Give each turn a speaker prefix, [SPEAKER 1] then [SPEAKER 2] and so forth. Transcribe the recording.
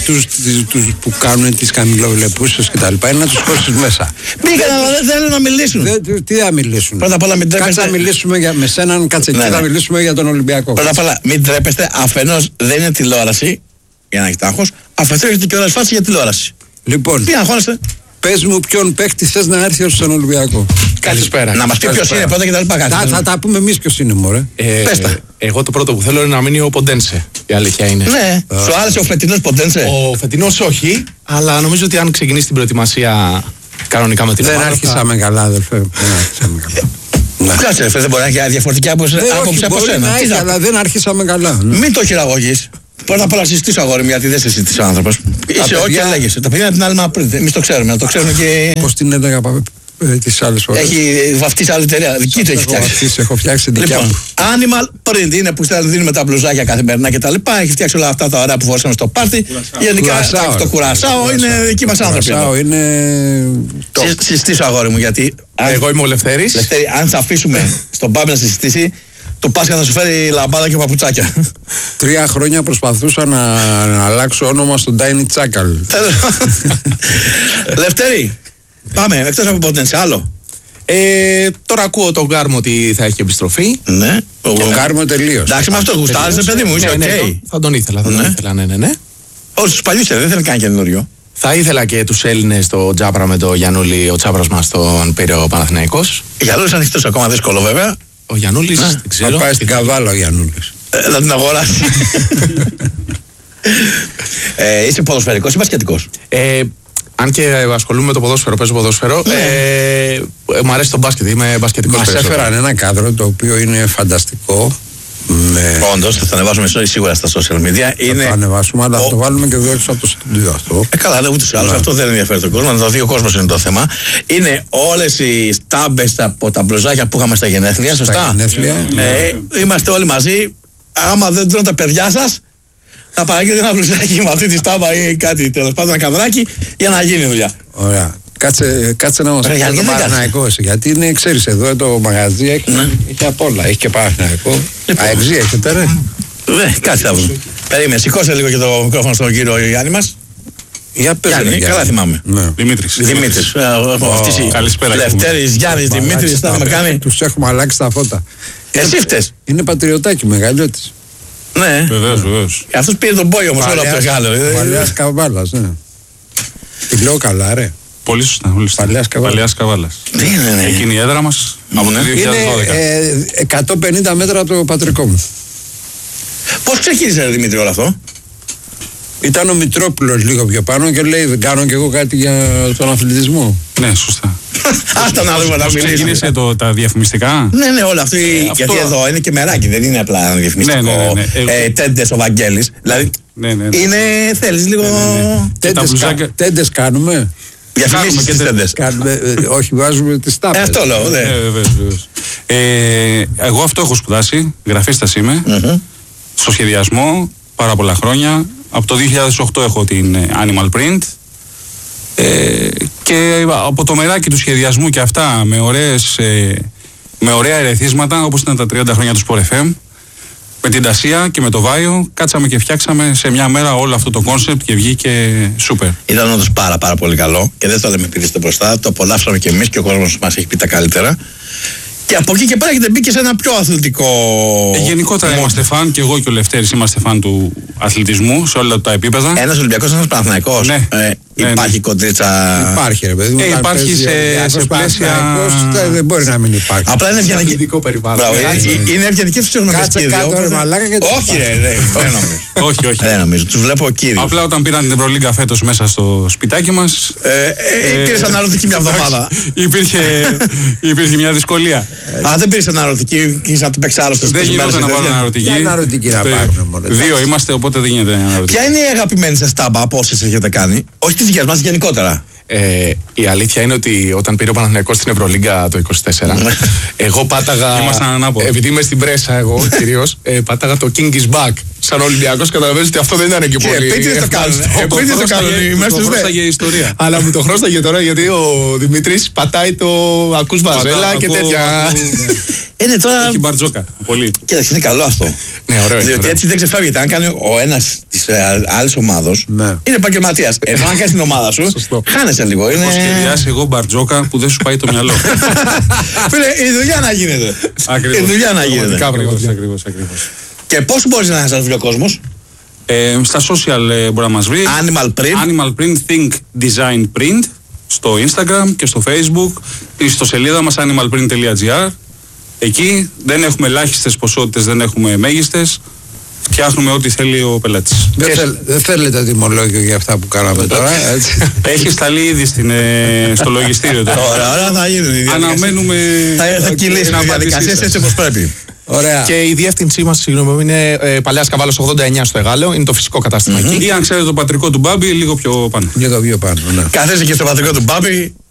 [SPEAKER 1] αυτούς που κάνουν τις καμιλοβλεπούσες και τα λοιπά είναι να τους χώσεις μέσα.
[SPEAKER 2] Μπήκαν, αλλά δεν θέλουν να μιλήσουν.
[SPEAKER 1] Τι θα μιλήσουν.
[SPEAKER 2] Πρώτα απ' όλα μην τρέπεστε.
[SPEAKER 1] Κάτσε να μιλήσουμε με σέναν, κάτσε εκεί θα μιλήσουμε για τον Ολυμπιακό.
[SPEAKER 2] Πρώτα απ' όλα μην τρέπεστε, αφενός δεν είναι τηλεόραση, για να έχει τάχος, αφετέρου έχετε και όλα σφάτση για τηλεόραση.
[SPEAKER 1] Λοιπόν,
[SPEAKER 2] τι αγχώνεστε.
[SPEAKER 1] Πες μου ποιον παίκτη θες να έρθει στον Ολυμπιακό.
[SPEAKER 3] Καλησπέρα.
[SPEAKER 2] Να μας πει ποιος είναι πρώτα και τα λοιπά.
[SPEAKER 1] Θα τα πούμε εμείς ποιος είναι, μωρέ.
[SPEAKER 2] Πες τα.
[SPEAKER 3] Εγώ το πρώτο που θέλω είναι να μείνει ο Ποντένσε. Η αλήθεια είναι.
[SPEAKER 2] Ναι, σου άρεσε ο φετινός Ποντένσε.
[SPEAKER 3] Ο φετινός όχι, αλλά νομίζω ότι αν ξεκινήσει την προετοιμασία κανονικά με την
[SPEAKER 1] ομάδα.
[SPEAKER 3] Δεν
[SPEAKER 1] άρχισαμε καλά, αδελφέ.
[SPEAKER 2] Κάτσε, δεν μπορεί να έχει διαφορετική άποψη από σένα.
[SPEAKER 1] Αλλά δεν άρχισαμε καλά.
[SPEAKER 2] Μην το χειραγωγείς. Πρώτα απ' όλα συζητήσω, αγόρι μου, γιατί δεν σε συζητήσει ο άνθρωπος. Είσαι όχι, λέγεσαι. Τα παιδιά είναι την άλλη μαπρίδη. Εμείς το ξέρουμε, να το ξέρουμε και.
[SPEAKER 1] Πώς την έλεγα τις άλλες φορές.
[SPEAKER 2] Έχει βαφτίσει άλλη εταιρεία. Δική του έχει φτιάξει.
[SPEAKER 1] Έχω φτιάξει δικιά μου.
[SPEAKER 2] Animal Print είναι που δίνουμε τα μπλουζάκια καθημερινά κτλ. Έχει φτιάξει όλα αυτά τα ωραία που φορούσαμε στο πάρτι. Γενικά το κουρασάο είναι δική μας άνθρωποι. Συζητήσω, αγόρι μου, γιατί.
[SPEAKER 3] Εγώ είμαι ο Λευτέρης.
[SPEAKER 2] Λευτέρη, αν σε αφήσουμε στον Πάπη να συζητήσει. Το Πάσχα θα σου φέρει λαμπάδα και παπουτσάκια.
[SPEAKER 1] 3 χρόνια προσπαθούσα να αλλάξω όνομα στον Τάινι Τσάκαλ.
[SPEAKER 2] Λευτέρη, πάμε, εκτός από Ποντένσε, άλλο.
[SPEAKER 3] Τώρα ακούω τον Γκάρμο ότι θα έχει επιστροφή.
[SPEAKER 2] Ναι.
[SPEAKER 1] Τον Γκάρμο τελείως.
[SPEAKER 2] Εντάξει, με αυτό γουστάρεις, παιδί μου, είσαι οκ.
[SPEAKER 3] Θα τον ήθελα, ναι.
[SPEAKER 2] Όλους τους παλιούς δεν θέλει καν καινούριο.
[SPEAKER 3] Θα ήθελα και τους Έλληνες στο Τζάπρα με τον Γιαννούλη, ο Τσάπρας μας τον πήρε ο Παναθηναϊκός.
[SPEAKER 2] Γιαννούλης ανοιχτός, ακόμα δύσκολο βέβαια.
[SPEAKER 3] Ο Γιαννούλης, δεν ξέρω.
[SPEAKER 1] Θα πάει στην Καβάλα ο Γιαννούλης.
[SPEAKER 2] Να την αγοράσει. Είσαι ποδοσφαιρικός ή μπασκετικός?
[SPEAKER 3] Αν και ασχολούμαι με το ποδόσφαιρο, παίζω ποδόσφαιρο, μου αρέσει το μπάσκετ, είμαι μπασκετικός.
[SPEAKER 1] Μας έφεραν ένα κάδρο το οποίο είναι φανταστικό.
[SPEAKER 2] Όντως, θα το ανεβάσουμε σίγουρα στα social media.
[SPEAKER 1] Θα το ανεβάσουμε, αλλά θα το βάλουμε και εδώ έξω από το στούντιο αυτό.
[SPEAKER 2] Καλά, δεν ούτως ή άλλως, αυτό δεν ενδιαφέρει τον κόσμο. Να το δει ο κόσμος είναι το θέμα. Είναι όλες οι στάμπες από τα μπλουζάκια που είχαμε στα γενέθλια, σωστά. Είμαστε όλοι μαζί. Άμα δεν τρώνε τα παιδιά σας, θα παραγγείλετε ένα μπλουζάκι με αυτή τη στάμπα ή κάτι τέλος πάντων, ένα καδράκι για να γίνει δουλειά.
[SPEAKER 1] Ωραία. Κάτσε να μας πει το Παναθηναϊκό, γιατί είναι, ξέρεις, εδώ το μαγαζί έχει απ' όλα. Έχει και Παναθηναϊκό. Αεξή έχετε, ρε.
[SPEAKER 2] Κάτσε θα βρούμε. Περίμενε, σηκώστε λίγο και το μικρόφωνο στον κύριο Γιάννη μας.
[SPEAKER 1] Για πες,
[SPEAKER 2] Γιάννη, καλά θυμάμαι.
[SPEAKER 3] Δημήτρης.
[SPEAKER 2] Καλησπέρα. Λευτέρης, Γιάννης, Δημήτρης, θα με κάνει.
[SPEAKER 1] Τους έχουμε αλλάξει τα φώτα.
[SPEAKER 2] Εσύ φταίς.
[SPEAKER 1] Είναι πατριωτάκι, μεγαλειώτης.
[SPEAKER 2] Ναι.
[SPEAKER 3] Βεβαίως.
[SPEAKER 2] Αυτός πήρε τον πόγιο όμως όλο από το Γάλλο.
[SPEAKER 1] Παλαιάς Καβάλας, ναι. Τη λέω καλά, ρε.
[SPEAKER 3] Πολύ σωστά. Παλαιάς Καβάλας. Εκείνη η έδρα μας από το 2012.
[SPEAKER 1] Είναι 150 μέτρα από το πατρικό μου.
[SPEAKER 2] Πώς ξεκίνησε, Δημήτρη, όλο αυτό?
[SPEAKER 1] Ήταν ο Μητρόπουλος λίγο πιο πάνω και λέει δεν κάνω κι εγώ κάτι για τον αθλητισμό.
[SPEAKER 3] Ναι, σωστά.
[SPEAKER 2] Άστα να δούμε να μιλήσουμε.
[SPEAKER 3] Ξεκίνησε τα διαφημιστικά.
[SPEAKER 2] Ναι, όλο αυτό. Γιατί εδώ είναι και μεράκι, δεν είναι απλά ένα διαφημιστικό. Τέντες ο Βαγγέλης. Δηλαδή είναι, θέλεις λίγο.
[SPEAKER 1] Τέντες κάνουμε.
[SPEAKER 2] Διαφημίσεις τις τέντες.
[SPEAKER 1] Όχι, βάζουμε τις τάπες.
[SPEAKER 2] Αυτό λέω, ναι.
[SPEAKER 3] Εγώ αυτό έχω σπουδάσει, γραφίστας είμαι, στο σχεδιασμό, πάρα πολλά χρόνια. Από το 2008 έχω την Animal Print και από το μεράκι του σχεδιασμού και αυτά με ωραία ερεθίσματα όπως ήταν τα 30 χρόνια του Sport FM, με την Τασία και με το Βάιο κάτσαμε και φτιάξαμε σε μια μέρα όλο αυτό το κόνσεπτ και βγήκε σούπερ.
[SPEAKER 2] Ήταν όντως πάρα πολύ καλό και δεν το λέμε επειδή είστε μπροστά, το απολαύσαμε και εμείς και ο κόσμος μας έχει πει τα καλύτερα. Και από εκεί και πέρα έχετε μπει και σε ένα πιο αθλητικό.
[SPEAKER 3] Γενικότερα είμαστε φαν, και εγώ και ο Λευτέρης είμαστε φαν του αθλητισμού σε όλα τα επίπεδα.
[SPEAKER 2] Ένας Ολυμπιακός, ένας Παναθηναϊκός.
[SPEAKER 3] Ναι.
[SPEAKER 2] Υπάρχει κοντρίτσα.
[SPEAKER 1] Υπάρχει, ρε παιδί μου.
[SPEAKER 3] Υπάρχει σε πλαίσια.
[SPEAKER 1] Δεν μπορεί να μην υπάρχει.
[SPEAKER 2] Απλά είναι ευγενική.
[SPEAKER 3] Αθλητικό περιβάλλον.
[SPEAKER 2] Είναι ευγενική φυσιογνωμία. Όχι, όχι. Δεν νομίζω. Τους βλέπω κύριους.
[SPEAKER 3] Απλά όταν πήραν την Ευρωλίγκα φέτος μέσα στο σπιτάκι μας.
[SPEAKER 2] Πήρες αναρωτική μια εβδομάδα.
[SPEAKER 3] Υπήρχε μια δυσκολία.
[SPEAKER 2] Δεν πήρες αναρωτική και να την παίξεις άλλωστε.
[SPEAKER 3] Δεν γινόταν να πάρουν αναρωτική.
[SPEAKER 1] Αναρωτική να πάρουν.
[SPEAKER 3] 2 είμαστε, οπότε δεν γίνεται αναρωτική.
[SPEAKER 2] Ποια είναι η αγαπημένη σας τάμπα από όσες έχετε κάνει? Όχι τις δικές μας, γενικότερα.
[SPEAKER 3] Η αλήθεια είναι ότι όταν πήρε ο Παναθηναϊκός στην Ευρωλίγκα το 24, εγώ πάταγα. Επειδή είμαι στην πρέσα, εγώ κυρίως, πάταγα το King is back. Σαν Ολυμπιακός καταλαβαίνεις ότι αυτό δεν ήταν και πολύ.
[SPEAKER 2] Επίτηδες το κάνουν.
[SPEAKER 3] Μου το χρώσταγε η ιστορία. Αλλά μου το χρώσταγε τώρα γιατί ο Δημήτρης πατάει το ακούς Βαζέλα και τέτοια.
[SPEAKER 2] Είναι τώρα.
[SPEAKER 3] Έχει μπαρτζόκα. Πολύ.
[SPEAKER 2] Κοίταξε, είναι καλό αυτό.
[SPEAKER 3] Ναι, ωραίο.
[SPEAKER 2] Διότι έτσι δεν ξεφεύγεται. Αν κάνει ο ένας τη άλλη ομάδα, είναι επαγγελματία. Ενώ αν κάνει την ομάδα σου, χάνεσαι λίγο.
[SPEAKER 3] Έχω σχεδιάσει εγώ μπαρτζόκα που δεν σου πάει το μυαλό.
[SPEAKER 2] Φίλε, η δουλειά να γίνεται.
[SPEAKER 3] Ακριβώς.
[SPEAKER 2] Η δουλειά να γίνεται.
[SPEAKER 3] Ακριβώς.
[SPEAKER 2] Και πώς μπορεί να σας βρει ο κόσμος?
[SPEAKER 3] Στα social μπορεί να μας βρει.
[SPEAKER 2] Animal Print.
[SPEAKER 3] Animal Print, Think Design Print. Στο Instagram και στο Facebook. Ή στο σελίδα μας animalprint.gr. Εκεί δεν έχουμε ελάχιστες ποσότητες, δεν έχουμε μέγιστες. Φτιάχνουμε ό,τι θέλει ο πελάτης.
[SPEAKER 1] Δεν θέλετε τιμολόγιο για αυτά που κάναμε τώρα, έτσι.
[SPEAKER 3] Έχει σταλεί ήδη στο λογιστήριο τώρα.
[SPEAKER 2] Ωραία, θα γίνει.
[SPEAKER 3] Αναμένουμε.
[SPEAKER 2] Θα κυλήσει η διαδικασία έτσι όπως πρέπει.
[SPEAKER 1] Ωραία.
[SPEAKER 4] Και η διεύθυνσή μας, συγγνώμη, είναι Παλαιάς Καβάλος 89 στο Εγάλεο. Είναι το φυσικό κατάστημα εκεί.
[SPEAKER 3] Ή αν ξέρετε το πατρικό του Μπάμπη, λίγο πιο πάνω.
[SPEAKER 1] Λίγο πιο πάνω, ναι.
[SPEAKER 2] Καθέστε και στο πατρικό του Μπάμπη,